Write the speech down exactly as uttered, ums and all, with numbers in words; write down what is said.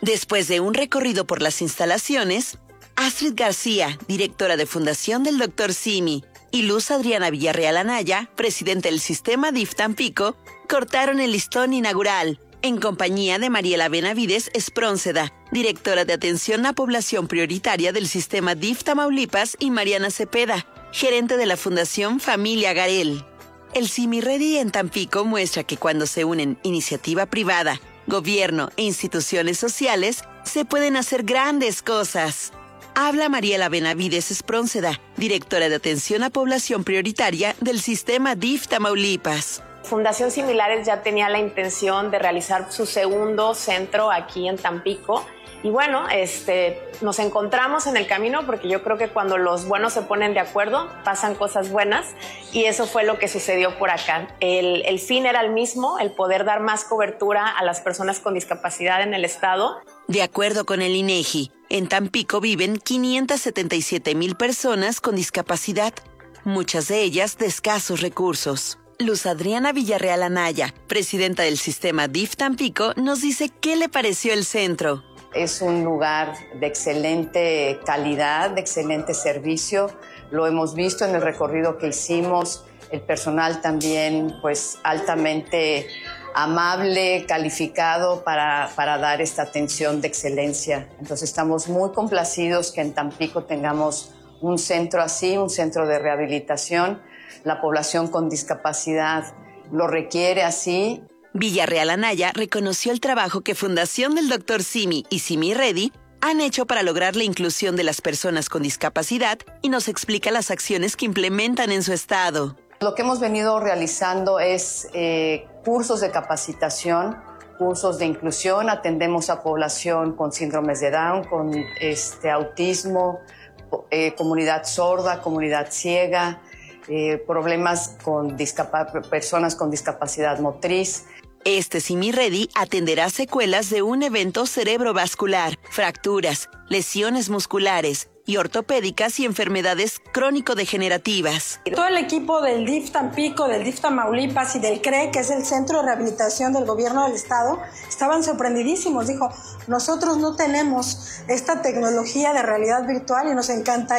Después de un recorrido por las instalaciones, Astrid García, directora de Fundación del doctor Simi, y Luz Adriana Villarreal Anaya, presidente del sistema D I F Tampico, cortaron el listón inaugural, en compañía de Mariela Benavides Esprónceda, directora de Atención a Población Prioritaria del sistema D I F Tamaulipas, y Mariana Cepeda, gerente de la Fundación Familia Garel. El Simi Ready en Tampico muestra que cuando se unen iniciativa privada, gobierno e instituciones sociales, se pueden hacer grandes cosas. Habla Mariela Benavides Esprónceda, directora de Atención a Población Prioritaria del sistema D I F Tamaulipas. Fundación Similares ya tenía la intención de realizar su segundo centro aquí en Tampico. Y bueno, este, nos encontramos en el camino porque yo creo que cuando los buenos se ponen de acuerdo, pasan cosas buenas, y eso fue lo que sucedió por acá. El, el fin era el mismo, el poder dar más cobertura a las personas con discapacidad en el estado. De acuerdo con el INEGI, en Tampico viven quinientas setenta y siete mil personas con discapacidad, muchas de ellas de escasos recursos. Luz Adriana Villarreal Anaya, presidenta del sistema D I F Tampico, nos dice qué le pareció el centro. Es un lugar de excelente calidad, de excelente servicio. Lo hemos visto en el recorrido que hicimos. El personal también, pues, altamente amable, calificado para, para dar esta atención de excelencia. Entonces, estamos muy complacidos que en Tampico tengamos un centro así, un centro de rehabilitación. La población con discapacidad lo requiere así. Villarreal Anaya reconoció el trabajo que Fundación del doctor Simi y Simi Ready han hecho para lograr la inclusión de las personas con discapacidad y nos explica las acciones que implementan en su estado. Lo que hemos venido realizando es eh, cursos de capacitación, cursos de inclusión. Atendemos a población con síndromes de Down, con este, autismo, eh, comunidad sorda, comunidad ciega, eh, problemas con discap- personas con discapacidad motriz. Este Simi Ready atenderá secuelas de un evento cerebrovascular, fracturas, lesiones musculares y ortopédicas y enfermedades crónico-degenerativas. Todo el equipo del D I F Tampico, del D I F Tamaulipas y del C R E, que es el Centro de Rehabilitación del Gobierno del Estado, estaban sorprendidísimos. Dijo, nosotros no tenemos esta tecnología de realidad virtual y nos encanta.